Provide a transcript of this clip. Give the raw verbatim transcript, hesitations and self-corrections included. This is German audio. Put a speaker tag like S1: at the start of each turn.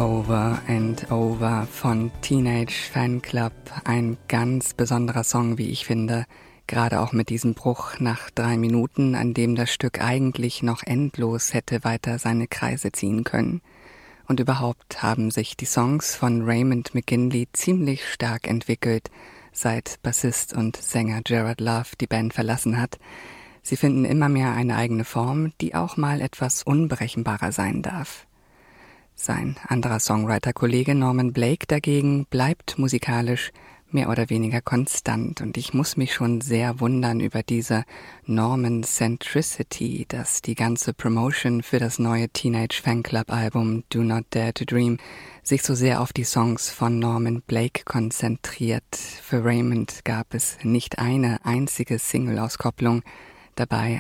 S1: Over and Over von Teenage Fanclub. Ein ganz besonderer Song, wie ich finde. Gerade auch mit diesem Bruch nach drei Minuten, an dem das Stück eigentlich noch endlos hätte weiter seine Kreise ziehen können. Und überhaupt haben sich die Songs von Raymond McGinley ziemlich stark entwickelt, seit Bassist und Sänger Gerard Love die Band verlassen hat. Sie finden immer mehr eine eigene Form, die auch mal etwas unberechenbarer sein darf. Sein anderer Songwriter-Kollege Norman Blake dagegen bleibt musikalisch mehr oder weniger konstant, und ich muss mich schon sehr wundern über diese Norman-Centricity, dass die ganze Promotion für das neue Teenage Fanclub-Album Do Not Dare to Dream sich so sehr auf die Songs von Norman Blake konzentriert. Für Raymond gab es nicht eine einzige Single-Auskopplung, dabei